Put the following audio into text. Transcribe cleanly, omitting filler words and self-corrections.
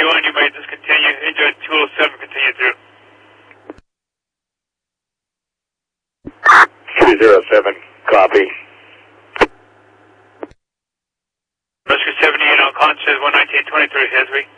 doing? You might just continue. Enjoy 207, continue through. 307, copy. Rescue 78 on conscious 11923 Hesby.